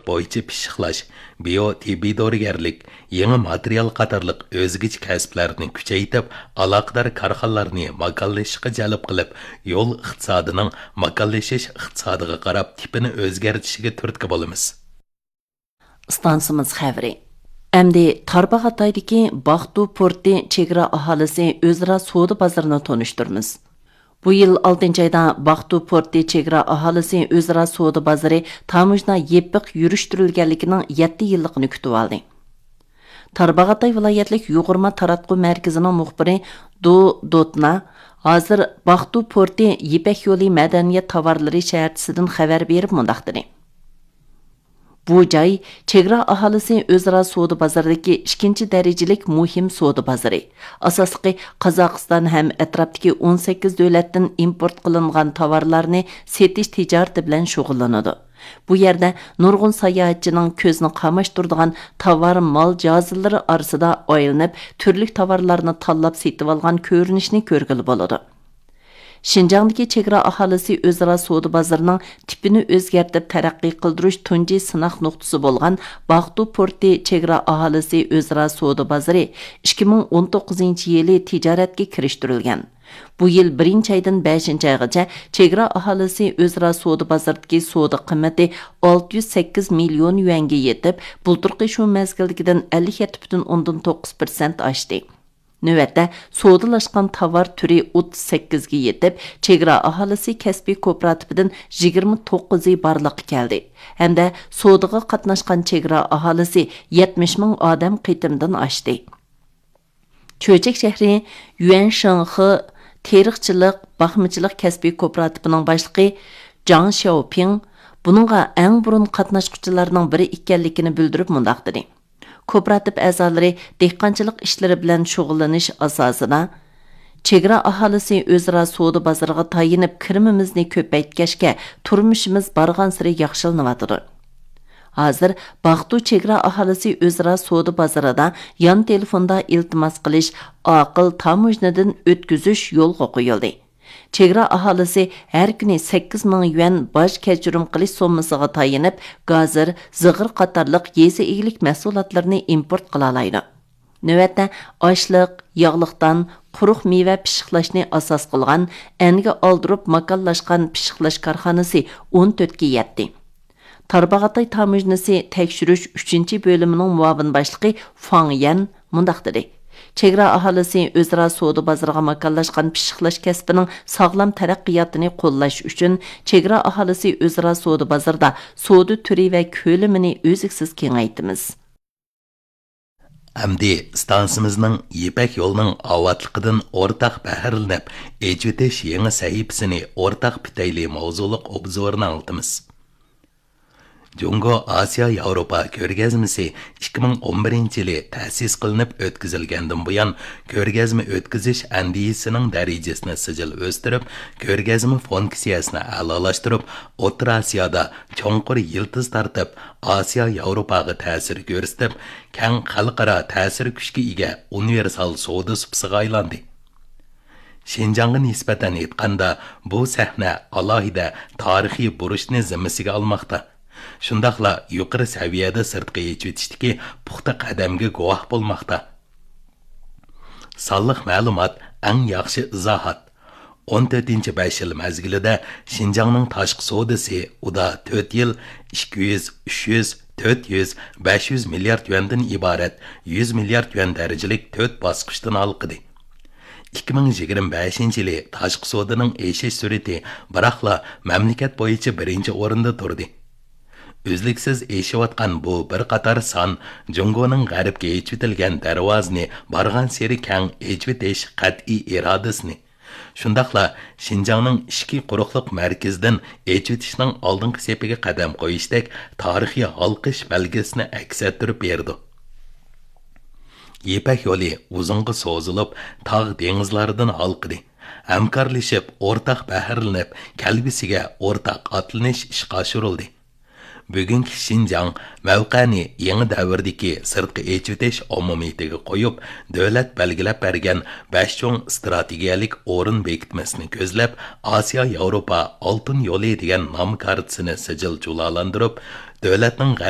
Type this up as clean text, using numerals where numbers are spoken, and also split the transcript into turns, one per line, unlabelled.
bo'yicha pishiqlash, biotibbiy dorigarlik, yangi material qatorliq o'zgacha kasblarni kuchaytirib, aloqador korxonalarni makonlashishga jalb qilib, yo'l iqtisodining makonlashish iqtisodiga qarab tipini o'zgartishiga turtki bo'lamiz.
Stansimiz xəbri. Əmdi Tarbağataydakı Baxtu porti chegara aholisi o'zaro savdo bozorini tonishtirmiz. Bu yil 6-oyda Baxtu porti chegara aholisi o'zaro savdo bozori tamojna yepiq yurishtirilganligining 7 yilligini kutib oldi. Tarbağatay viloyatlik Yug'urma taratqu markazining muxbiri Dotna hozir Baxtu porti Yipak yo'li madaniyat tovarlari shaharchisidan xabar berib mundaq dedi. Bu joy chegara aholisi o'zaro savdo bozoridagi ikkinchi darajalik muhim savdo bozori. Asosliqi Qozog'iston ham atrofdagi 18 davlatdan import qilingan tovarlarni setish tijorati bilan shug'ullanadi. Bu yerda nurg'un sayohatchining ko'zni qamashtiradigan tovar mol jozillari orasida oylanib, turli tovarlarni tanlab setib olgan ko'rinishni ko'rgili bo'ladi. Şinjandagi chegara aholisi o'zaro savdo bozorining tipini o'zgartirib taraqqiy qildirish tunji sinoq nuqtasi bo'lgan Baxtu porti chegara aholisi o'zaro savdo bozori 2019-yili tijoratga kirishtirilgan. Bu yil 1-oydan 5-oygacha chegara aholisi o'zaro savdo bozoridagi savdo qiymati 608 million yuanga yetib, bulturqi shu mezgildagidan 57,9% oshdi. Növətdə savdolaşqan tovar türü 38 ga yetib, chegara aholisi kasbiy kooperatividan 29 barliqqa keldi. Hamda savdoga qatnashgan chegara aholisi 70 ming odam qitimdan oshdi. Cho'chak shahri Yuanshanxi tarixchilik, baxmichilik kasbiy kooperativining boshlig'i Zhang Xiaoping buningga eng burun qatnashuvchilarning biri ekanligini bildirib mundaq dedi. Kooperativ a'zolari dehqonchilik ishlari bilan shug'ullanish asosida chegara aholisi o'zaro savdo bozoriga tayinib kirimimizni ko'paytgachga turmushimiz barg'ansiri yaxshilanyotdi. Hozir Baxtu chegara aholisi o'zaro savdo bozorida yon telefonda iltimos qilish, aql tamojnadan o'tkazish yo'lga qo'yildi. Chegara aholisi har kuni 8 ming yuan boj kechirim qilish sommasiga tayinib, gazir, zig'ir qatorliq yezi eglik mahsulotlarini import qila oladi. Navbatda oshliq, yog'liqdan quruq meva pishiqlashni asos qilgan, anga oldirib makonlashgan pishiqlash korxonasi 14 ga yetdi. Tarbağatay tamojnasi tekshirish 3-bo'limining muavin boshlig'i Fang Yan mundaq dedi. Chegara aholisi o'zaro savdo bozoriga makonlashgan pishiqlash kasbining sog'lom taraqqiyotini qo'llash uchun chegara aholisi o'zaro savdo bozorida savdo turi va ko'lamini o'ziksiz kengaytimiz.
Amdi stansimizning Yipak yo'lining ovatliqidan o'rtaq bahrilanib, ejvitish yangi sahifasini o'rtaq bitayli mavzuliq obzorini oltimiz. Jungo Asiya Yevropa ko'rgazmasi 2011-yili ta'sis qilinib o'tkazilgandan buyon ko'rgazma o'tkazish andiyasining darajasini sijil o'stirib, ko'rgazma funksiyasini a'lolashtirib, O'rta Osiyoda cho'nqur yildiz tartib, Asiya Yevropaga ta'sir ko'rsatib, keng xalqaro ta'sir kuchga ega universal savdo supsiga aylandi. Şinjanğa nisbatan aytganda, bu sahna alohida tarixiy burishni zimmasiga olmoqda. Shundaqla yuqori saviyada sirtqi yetishdi puxta qadamga guvoh bo'lmoqda. Sonliq ma'lumot eng yaxshi izohat. 14-5 yil mazgilida Şinjanning tashqi savdosi uda 4 yil 200, 300, 400, 500 milliard yuandan iborat 100 milliard yuan darajalik 4 bosqichdan olqidi. 2025-yili tashqi savdoning eshish sur'ati biroqla mamlakat bo'yicha birinchi o'rinda turdi. Üzlüksiz eşiyotgan bu bir qator son Jungoning g'arbga echvitilgan darvozani bargan seri keng echvitish qat'iy irodasini. Shundaqla Şinjanning ishki quruqliq markazidan echvitishning oldingi sepiga qadam qo'yishdek tarixiy olqish belgisini aks ettirib berdi. Yipak yo'li uzunga so'zilib, tog' dengizlaridan halqidi. Hamkorlashib, o'rtaq bahrilanib, kelgusiga o'rtaq atlanish ishga oshirildi. Bugungi Şinjan mavqani yangi davrdagi sirtqi echvitish umumiyatiga qo'yib, davlat belgilab bergan 5 cho'ng strategiyalik o'rin bekitmasini ko'zlab, Osiyo Yevropa oltin yo'li degan nom kartasini sijil julalantirib, davlatning